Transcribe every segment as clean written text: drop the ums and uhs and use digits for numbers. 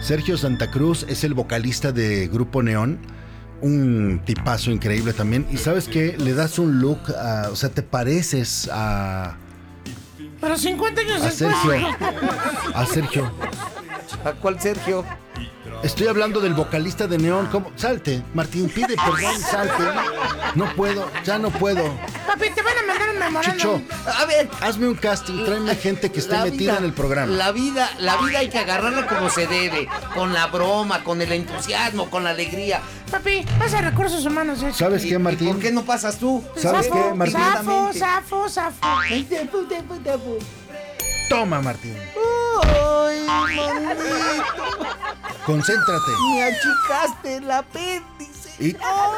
Sergio Santa Cruz es el vocalista de Grupo Neón. Un tipazo increíble también. Y ¿sabes qué? Le das un look, o sea, te pareces a... Pero 50 años a después. A Sergio. ¿A cuál Sergio? Estoy hablando del vocalista de Neón. ¿Cómo? Salte, Martín, pide perdón, salte. No puedo, ya no puedo. Papi, te van a mandar un memorándum. Chucho, A ver, hazme un casting, tráeme gente que esté la metida vida, en el programa. La vida hay que agarrarla como se debe, con la broma, con el entusiasmo, con la alegría. Papi, pasa a recursos humanos. ¿Sabes qué, Martín? ¿Y por qué no pasas tú? ¿Sabes qué, Martín? Zafo. Toma, Martín. ¡Ay, manito! Concéntrate. Me achicaste el apéndice. Y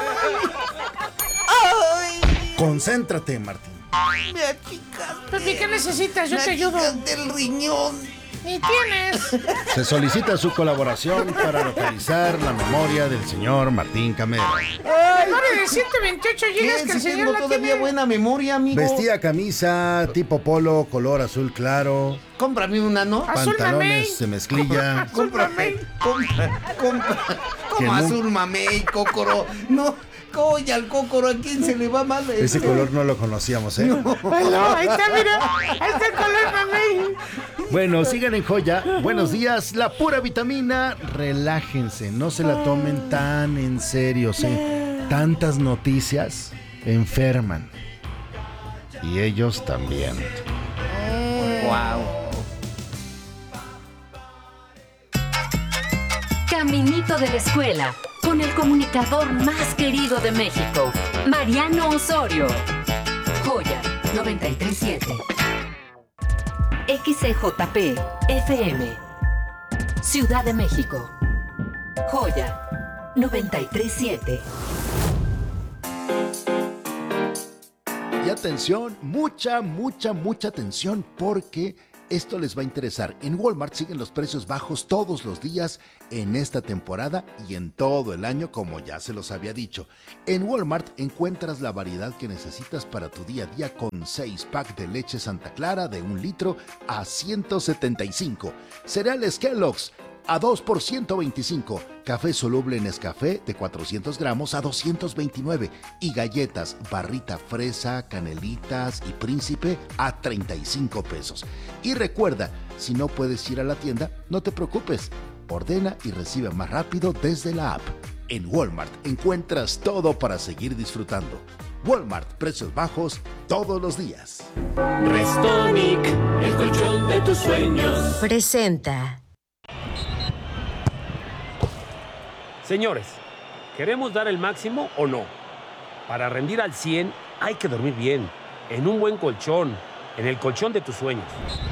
¡Ay! concéntrate, Martín. Me achicaste. Papi, ¿qué necesitas? Yo te ayudo. Me achicaste el riñón. ¿Y tienes? Se solicita su colaboración para localizar la memoria del señor Martín Camero. Memoria de 128 gigas que el Si señor tengo la todavía tiene. buena memoria, amigo. Vestía camisa tipo polo, color azul claro, Cómprame una, ¿no? Azul mamey. pantalones de mezclilla. Azul mamey. Compra. Que Como no- azul mamey, cócoro. No, coya al cócoro, ¿a quién se le va mal? Ese color no lo conocíamos, ¿eh? Ay, no, ahí está, mira. Ahí está el color mamey. Bueno, sigan en joya. Buenos días, la pura vitamina. Relájense, no se la tomen tan en serio. ¿Sí? Tantas noticias enferman. Y ellos también. Wow. Caminito de la escuela, con el comunicador más querido de México, Mariano Osorio. Joya 937. XCJP FM. Ciudad de México. Joya 937. Y atención, mucha atención, porque esto les va a interesar. En Walmart siguen los precios bajos todos los días en esta temporada y en todo el año, como ya se los había dicho. En Walmart encuentras la variedad que necesitas para tu día a día con 6 packs de leche Santa Clara de 1 litro a 175. Cereales Kellogg's a 2 por 125. Café soluble Nescafé de 400 gramos a 229. Y galletas Barrita Fresa, Canelitas y Príncipe a 35 pesos. Y recuerda, si no puedes ir a la tienda, no te preocupes. Ordena y recibe más rápido desde la app. En Walmart encuentras todo para seguir disfrutando. Walmart, precios bajos todos los días. Restonic, el colchón de tus sueños. Presenta. Señores, ¿queremos dar el máximo o no? Para rendir al 100 hay que dormir bien, en un buen colchón, en el colchón de tus sueños.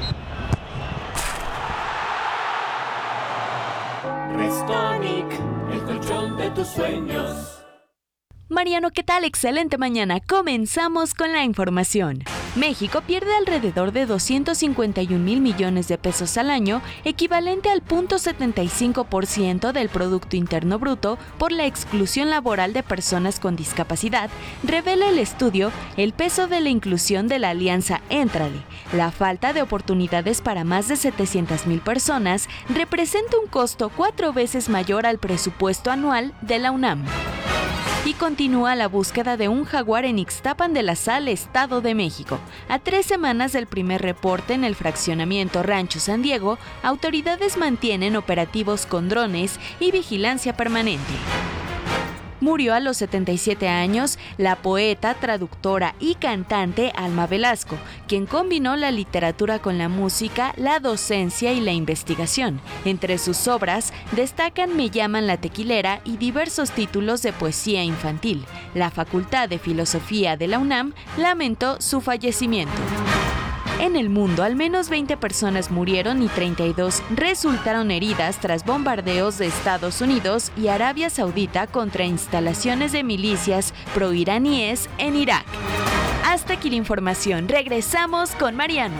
Restonic, el colchón de tus sueños. Mariano, ¿qué tal? Excelente mañana. Comenzamos con la información. México pierde alrededor de 251 mil millones de pesos al año, equivalente al 0.75% del Producto Interno Bruto, por la exclusión laboral de personas con discapacidad, revela el estudio El peso de la inclusión de la alianza Éntrale. La falta de oportunidades para más de 700,000 personas representa un costo 4 veces mayor al presupuesto anual de la UNAM. Y continúa la búsqueda de un jaguar en Ixtapan de la Sal, Estado de México. A 3 semanas del primer reporte en el fraccionamiento Rancho San Diego, autoridades mantienen operativos con drones y vigilancia permanente. Murió a los 77 años la poeta, traductora y cantante Alma Velasco, quien combinó la literatura con la música, la docencia y la investigación. Entre sus obras destacan Me llaman la tequilera y diversos títulos de poesía infantil. La Facultad de Filosofía de la UNAM lamentó su fallecimiento. En el mundo, al menos 20 personas murieron y 32 resultaron heridas tras bombardeos de Estados Unidos y Arabia Saudita contra instalaciones de milicias proiraníes en Irak. Hasta aquí la información. Regresamos con Mariano.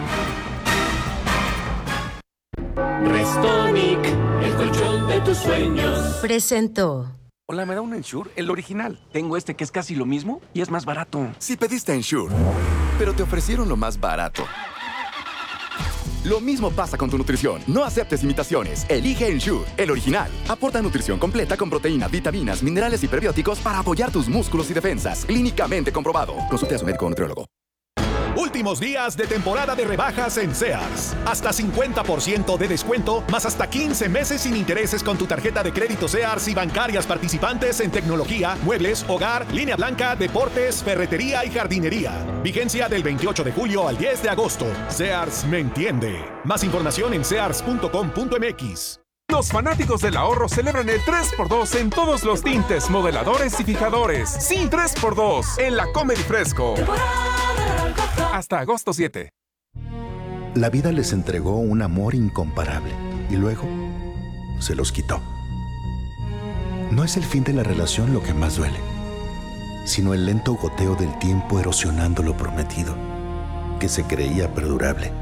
Restonic, el colchón de tus sueños. Presentó. Hola, ¿me da un Ensure? El original. Tengo este que es casi lo mismo y es más barato. Si pediste Ensure, pero te ofrecieron lo más barato. Lo mismo pasa con tu nutrición. No aceptes imitaciones. Elige Ensure, el original. Aporta nutrición completa con proteína, vitaminas, minerales y prebióticos para apoyar tus músculos y defensas. Clínicamente comprobado. Consulte a su médico o nutriólogo. Últimos días de temporada de rebajas en Sears. Hasta 50% de descuento, más hasta 15 meses sin intereses con tu tarjeta de crédito Sears y bancarias participantes en tecnología, muebles, hogar, línea blanca, deportes, ferretería y jardinería. Vigencia del 28 de julio al 10 de agosto. Sears me entiende. Más información en sears.com.mx. Los fanáticos del ahorro celebran el 3x2 en todos los tintes, modeladores y fijadores. Sí, 3x2 en la Comedy Fresco. Hasta agosto 7. La vida les entregó un amor incomparable y luego se los quitó. No es el fin de la relación lo que más duele, sino el lento goteo del tiempo erosionando lo prometido, que se creía perdurable.